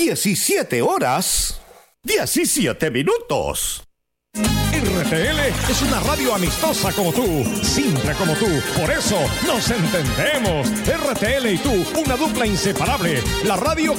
17 horas, 17 minutos. RTL es una radio amistosa como tú, simple como tú, por eso nos entendemos. RTL y tú, una dupla inseparable, la radio